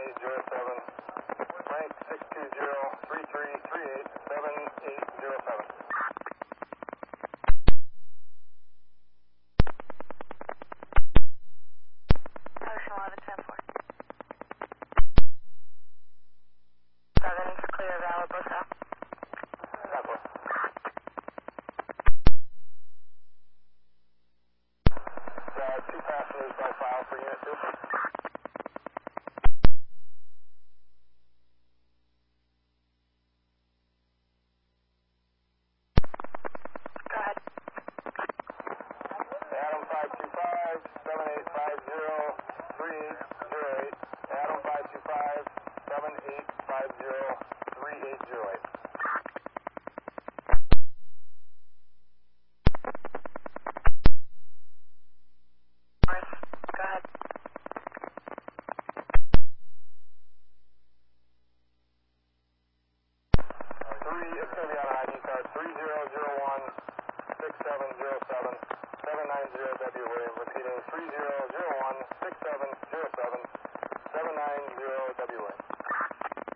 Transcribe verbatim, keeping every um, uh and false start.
eight zero seven. Frank six two zero three three three eight seven eight zero seven. Ocean eleven ten four. seven is clear, valid, both out. ten four. Uh, two passengers by file for unit two. Go ahead. Adam five two five seven eight five zero three eight zero eight. Adam five two five seven eight five zero three eight zero eight. Morris, go ahead. Three, it's going to be on an I D card, three zero zero one six seven zero seven seven nine zero W William, repeating three zero zero one six seven zero seven seven nine zero W William.